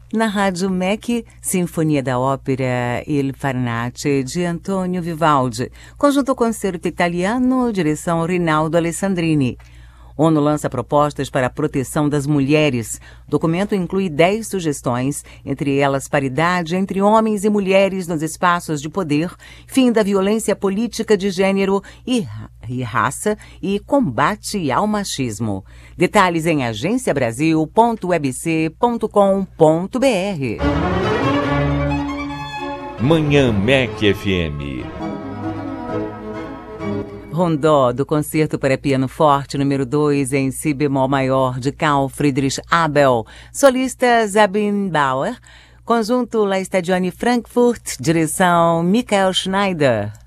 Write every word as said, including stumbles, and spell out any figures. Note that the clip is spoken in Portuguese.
Na Rádio M E C, Sinfonia da Ópera Il Farnace, de Antonio Vivaldi, conjunto concerto italiano, direção Rinaldo Alessandrini. ONU lança propostas para a proteção das mulheres. O documento inclui dez sugestões, entre elas paridade entre homens e mulheres nos espaços de poder, fim da violência política de gênero e, e raça e combate ao machismo. Detalhes em agência brasil ponto webc ponto com ponto br. Manhã M E C F M. Rondó, do Concerto para Piano Forte, número dois, em si bemol maior, de Carl Friedrich Abel. Solista Sabine Bauer. Conjunto La Stagione Frankfurt, direção Michael Schneider.